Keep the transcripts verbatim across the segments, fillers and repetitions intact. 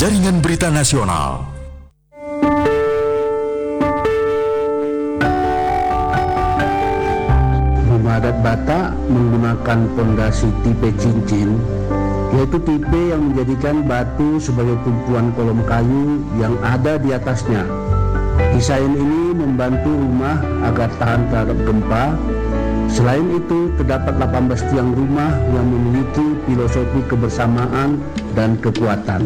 Jaringan Berita Nasional. Rumah adat Batak menggunakan pondasi tipe cincin, yaitu tipe yang menjadikan batu sebagai tumpuan kolom kayu yang ada di atasnya. Desain ini membantu rumah agar tahan terhadap gempa. Selain itu, terdapat delapan belas tiang rumah yang memiliki filosofi kebersamaan dan kekuatan.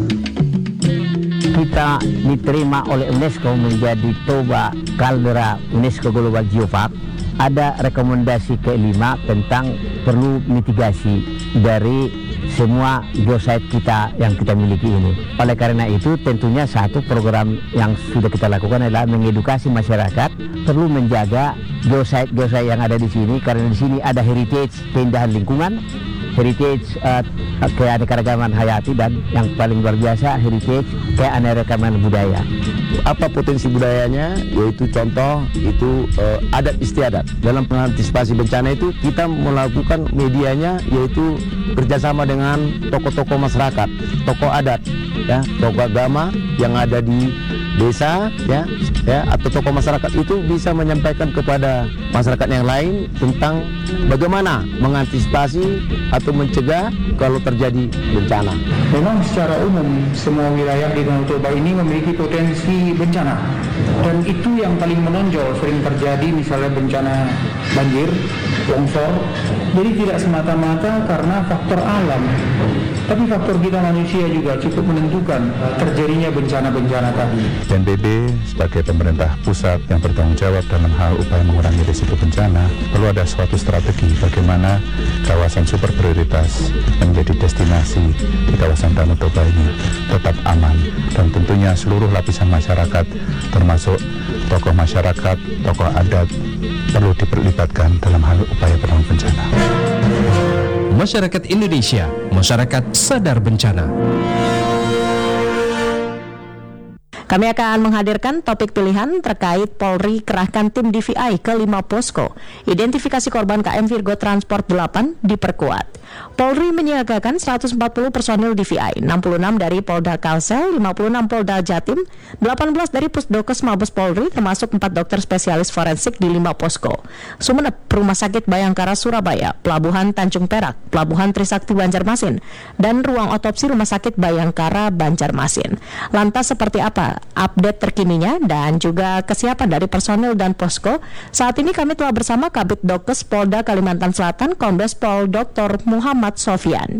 Kita diterima oleh UNESCO menjadi Toba Caldera UNESCO Global Geopark. Ada rekomendasi kelima tentang perlu mitigasi dari semua geosite kita yang kita miliki ini. Oleh karena itu, tentunya satu program yang sudah kita lakukan adalah mengedukasi masyarakat perlu menjaga geosite-geosite yang ada di sini, karena di sini ada heritage keindahan lingkungan, heritage uh, keanekaragaman hayati, dan yang paling luar biasa heritage keanekaragaman budaya. Apa potensi budayanya? Yaitu contoh itu uh, adat istiadat. Dalam mengantisipasi bencana itu kita melakukan medianya yaitu kerjasama dengan tokoh-tokoh masyarakat, tokoh adat, ya, tokoh agama yang ada di desa, ya, ya, atau tokoh masyarakat itu bisa menyampaikan kepada masyarakat yang lain tentang bagaimana mengantisipasi atau mencegah kalau terjadi bencana. Memang secara umum semua wilayah di Danau Toba ini memiliki potensi bencana, dan itu yang paling menonjol sering terjadi, misalnya bencana banjir, longsor. Jadi tidak semata-mata karena faktor alam, tapi faktor kita manusia juga cukup menentukan terjadinya bencana-bencana tadi. B N P B sebagai pemerintah pusat yang bertanggung jawab dalam hal upaya mengurangi risiko bencana, perlu ada suatu strategi bagaimana kawasan super prioritas yang menjadi destinasi di kawasan Danau Toba ini tetap aman, dan tentunya seluruh lapisan masyarakat termasuk tokoh masyarakat, tokoh adat perlu diperlibatkan dalam hal upaya penanggulangan bencana. Masyarakat Indonesia, masyarakat sadar bencana. Kami akan menghadirkan topik pilihan terkait Polri kerahkan tim D V I ke lima posko. Identifikasi korban K M Virgo Transport delapan diperkuat. Polri menyiagakan seratus empat puluh personil D V I, enam puluh enam dari Polda Kalsel, lima puluh enam Polda Jatim, delapan belas dari Pusdokes Mabes Polri, termasuk empat dokter spesialis forensik di lima posko. Sumeneb, Rumah Sakit Bayangkara Surabaya, Pelabuhan Tanjung Perak, Pelabuhan Trisakti Banjarmasin, dan ruang otopsi Rumah Sakit Bayangkara Banjarmasin. Lantas seperti apa update terkininya dan juga kesiapan dari personil dan posko? Saat ini kami telah bersama Kabid Dokes Polda Kalimantan Selatan, Kombes Pol Doktor Muhammad Sofyan.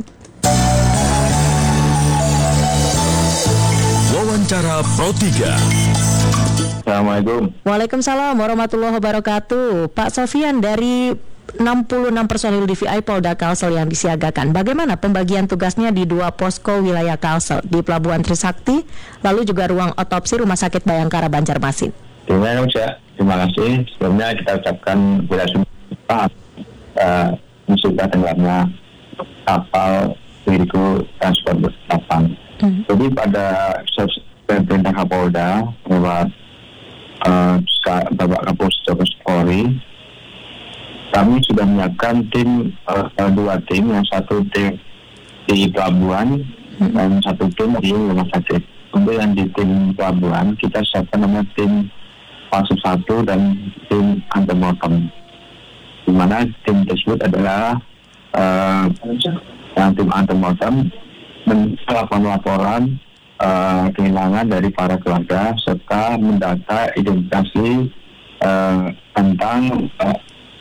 Wawancara Pro tiga. Assalamualaikum. Waalaikumsalam warahmatullahi wabarakatuh. Pak Sofyan, dari enam puluh enam personil D V I Polda Kalsel yang disiagakan, bagaimana pembagian tugasnya di dua posko wilayah Kalsel, di Pelabuhan Trisakti, lalu juga ruang otopsi Rumah Sakit Bayangkara Banjarmasin? Terima kasih, terima kasih. Sebelumnya kita ucapkan bela sungkawa uh, musibah tenggelamnya kapal Virgo Transport delapan. Hmm. Jadi pada perintah Kapolda lewat uh, Bapak Kapolres Polri, kami sudah menyiapkan tim uh, dua tim, yang satu tim di pelabuhan hmm. dan satu tim di rumah sakit. Untuk yang di tim pelabuhan kita siapkan namanya tim fase satu dan tim antemortem, di mana tim tersebut adalah uh, yang tim antemortem melakukan laporan uh, kehilangan dari para keluarga serta mendata identifikasi uh, tentang uh,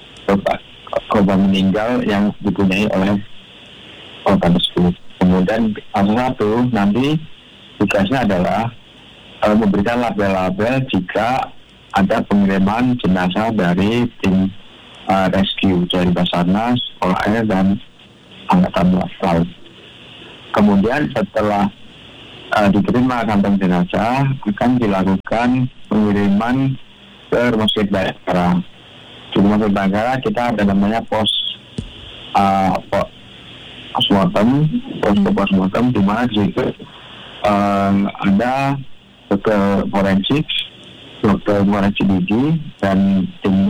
korban meninggal yang dipunyai oleh korban tersebut. Kemudian fase satu nanti tugasnya adalah uh, memberikan label-label jika ada pengiriman jenazah dari tim uh, rescue dari Basarnas, Polair, dan Angkatan Laut. Kemudian setelah uh, diterima kantong jenazah akan dilakukan pengiriman ke Rumah Sakit Bayangkara. Di Rumah Sakit Bayangkara kita ada namanya pos uh, postmortem, pos postmortem di mana di situ uh, ada dokter forensik, dokter forensik gigi, dan tim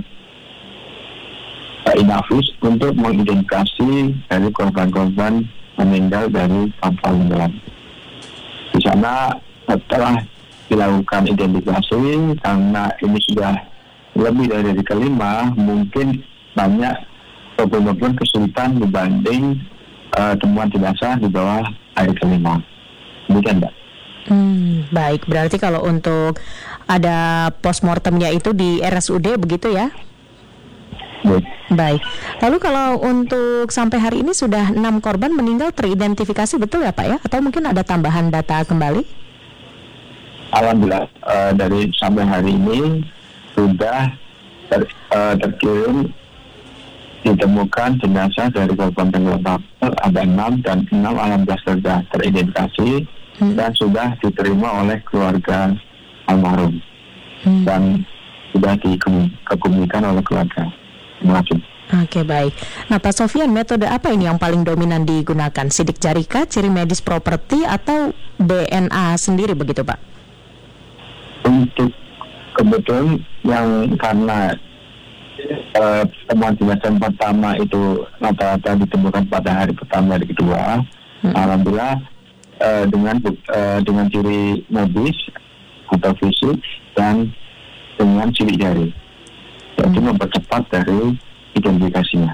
uh, Inavis untuk mengidentifikasi dari korban-korban meninggal dari kapal tenggelam. Di sana setelah dilakukan identifikasi, karena ini sudah lebih dari hari kelima, mungkin banyak problem-problem kesulitan dibanding uh, temuan jenazah di bawah hari kelima. Demikian, Mbak. Hmm, baik, berarti kalau untuk ada postmortemnya itu di R S U D begitu ya? Baik. Baik. Lalu kalau untuk sampai hari ini sudah enam korban meninggal teridentifikasi betul ya Pak ya? Atau mungkin ada tambahan data kembali? Alhamdulillah uh, dari sampai hari ini sudah ter, uh, terkirim ditemukan jenazah dari korban tenggelam kapal ada enam dan enam alhamdulillah sudah teridentifikasi hmm. dan sudah diterima oleh keluarga almarhum hmm. dan sudah dikebumikan oleh keluarga. Terima kasih. Oke, baik. Nah Pak Sofyan, metode apa ini yang paling dominan digunakan? Sidik jari kah, ciri medis properti, atau D N A sendiri begitu Pak? Untuk kebetulan yang karena uh, temuan jenazah yang pertama itu rata-rata ditemukan pada hari pertama hari kedua, hmm. alhamdulillah uh, dengan uh, dengan ciri medis atau fisik dan dengan sidik jari. Jadi hmm. mempercepat dari identifikasinya.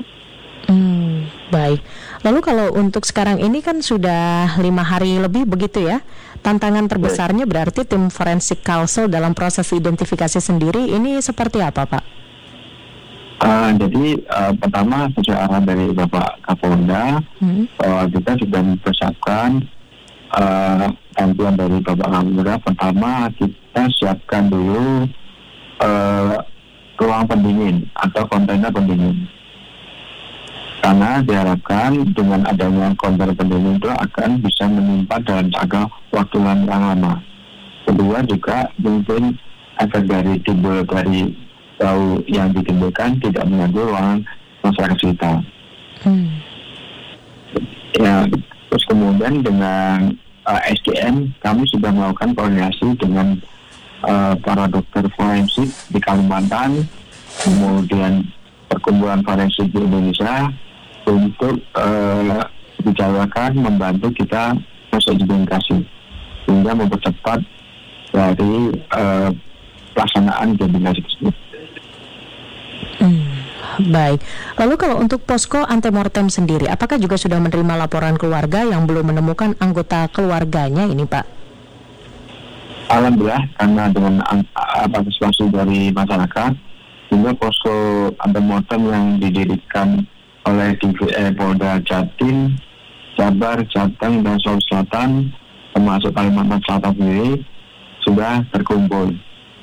Hmm, baik. Lalu kalau untuk sekarang ini kan sudah lima hari lebih begitu ya. Tantangan terbesarnya berarti tim forensik Kalsel dalam proses identifikasi sendiri ini seperti apa Pak? Uh, jadi uh, pertama sesuai arahan dari Bapak Kapolda, hmm. uh, kita sudah mempersiapkan uh, bantuan dari Bapak Kapolda. Pertama kita siapkan dulu uh, ruang pendingin atau kontainer pendingin, karena diharapkan dengan adanya kontainer pendingin itu akan bisa menyimpan dalam jangka waktu yang lama. Kedua juga mungkin efek dari timbul dari bau yang ditimbulkan tidak mengganggu ruangan masyarakat sekitar. Hmm. Ya, terus kemudian dengan uh, S D M kami sudah melakukan koordinasi dengan Uh, para dokter forensik di Kalimantan, kemudian perkumpulan forensik di Indonesia untuk uh, dijalankan membantu kita proses identifikasi sehingga mempercepat dari uh, pelaksanaan identifikasi tersebut. Hmm, baik. Lalu kalau untuk posko antemortem sendiri, apakah juga sudah menerima laporan keluarga yang belum menemukan anggota keluarganya ini Pak? Alhamdulillah, karena dengan partisipasi dari masyarakat, sehingga posko antemortem yang didirikan oleh D V E Polda Jatim, Jabar, Jateng, dan Sulawesi Selatan, termasuk Kalimantan Selatan sendiri, sudah terkumpul.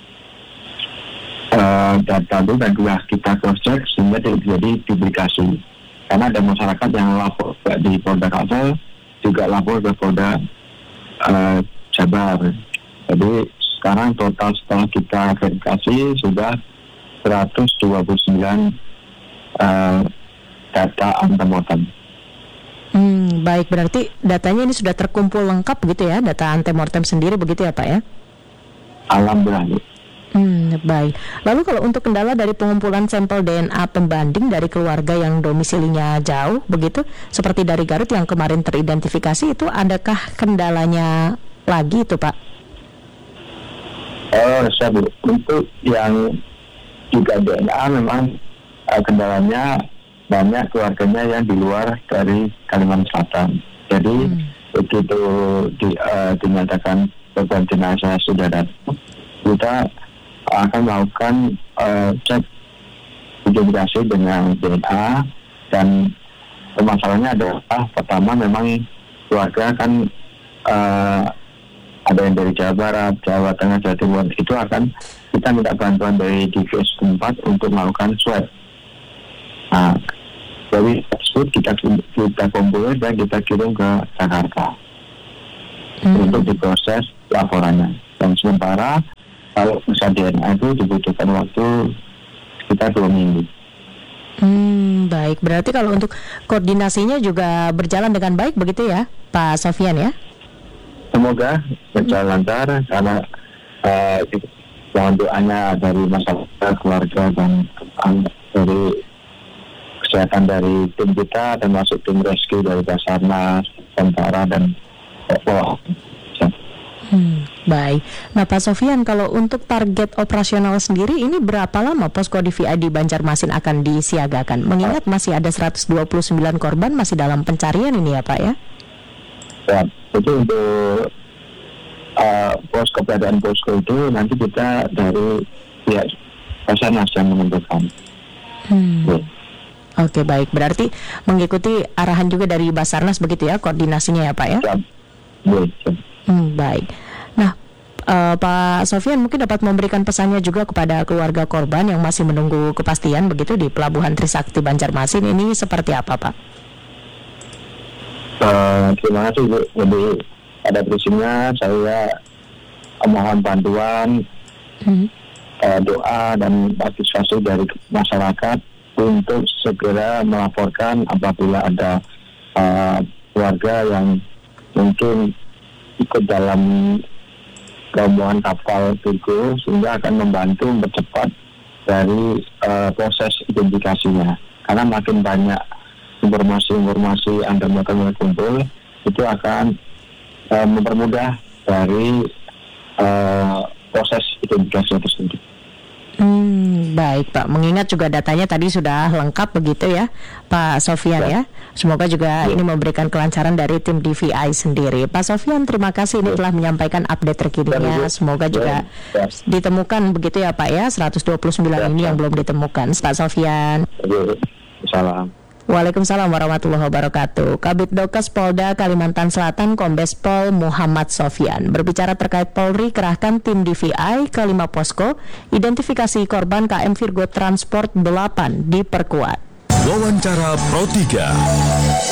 Uh, data itu dan juga kita cross-check sehingga terjadi publikasi. Karena ada masyarakat yang lapor di Polda Kalsel, juga lapor ke Polda uh, Jabar. Jadi sekarang total setelah kita verifikasi sudah seratus dua puluh sembilan uh, data antemortem. Hmm, baik, berarti datanya ini sudah terkumpul lengkap begitu ya, data antemortem sendiri begitu ya Pak ya? Alhamdulillah. Hmm, baik. Lalu kalau untuk kendala dari pengumpulan sampel D N A pembanding dari keluarga yang domisilinya jauh begitu, seperti dari Garut yang kemarin teridentifikasi, itu adakah kendalanya lagi itu Pak? Oh, saya untuk yang juga D N A memang uh, kendalanya banyak keluarganya yang di luar dari Kalimantan Selatan. Jadi hmm. begitu di, uh, dinyatakan korban jenazah sudah datang, kita akan melakukan uh, cek identifikasi dengan D N A, dan permasalahannya adalah pertama memang keluarga kan uh, ada yang dari Jawa Barat, Jawa Tengah, Jawa Timur, itu akan kita minta bantuan dari D V S tempat untuk melakukan swab. Nah, dari tersebut kita kita kumpulkan dan kita kirim ke Jakarta hmm. untuk diproses laporannya. Dan sementara kalau usaha D N A itu dibutuhkan waktu sekitar dua minggu. Hmm, baik. Berarti kalau untuk koordinasinya juga berjalan dengan baik begitu ya, Pak Sofyan ya? Semoga berjalan lancar, karena uh, mohon doanya dari masyarakat, keluarga, dan dari kesehatan dari tim kita, termasuk tim rescue dari Basarnas, tentara, dan oh, Hmm, baik. Nah Pak Sofyan, kalau untuk target operasional sendiri ini berapa lama posko D V I di Banjarmasin akan disiagakan? Mengingat masih ada seratus dua puluh sembilan korban masih dalam pencarian ini ya Pak ya? Ya, itu untuk uh, pos keberadaan posko itu nanti kita dari pihak Basarnas yang menentukan. Hmm. Ya. Oke baik, berarti mengikuti arahan juga dari Basarnas begitu ya koordinasinya ya Pak ya? Ya. Ya, ya. Hmm, baik. Nah, uh, Pak Sofyan mungkin dapat memberikan pesannya juga kepada keluarga korban yang masih menunggu kepastian begitu di Pelabuhan Trisakti Banjarmasin ini seperti apa, Pak? Uh, terima kasih Bu. Jadi pada prinsipnya saya mohon bantuan, hmm. uh, doa dan partisipasi dari masyarakat untuk segera melaporkan apabila ada uh, keluarga yang mungkin ikut dalam rombongan kapal Virgo sehingga akan membantu mempercepat dari uh, proses identifikasinya. Karena makin banyak informasi-informasi yang terbaru kumpul itu akan uh, mempermudah dari uh, proses identifikasi tersebut. Hmm, baik Pak, mengingat juga datanya tadi sudah lengkap begitu ya Pak Sofyan ya. Semoga juga ya. Ini memberikan kelancaran dari tim D V I sendiri. Pak Sofyan, terima kasih ini telah menyampaikan update terkininya. Semoga juga ya. Ditemukan begitu ya Pak ya, seratus dua puluh sembilan ya. Ini yang belum ditemukan Pak Sofyan. Salam. Waalaikumsalam warahmatullahi wabarakatuh. Kabid Dokes Polda Kalimantan Selatan Kombes Pol Muhammad Sofyan berbicara terkait Polri kerahkan tim D V I ke lima posko identifikasi korban K M Virgo Transport delapan diperkuat. Wawancara Pro tiga.